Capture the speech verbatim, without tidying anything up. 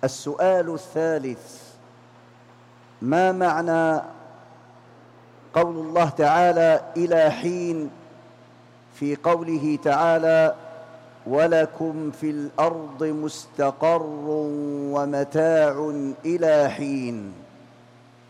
السؤال الثالث: ما معنى قول الله تعالى إلى حين في قوله تعالى ولكم في الأرض مستقر ومتاع إلى حين؟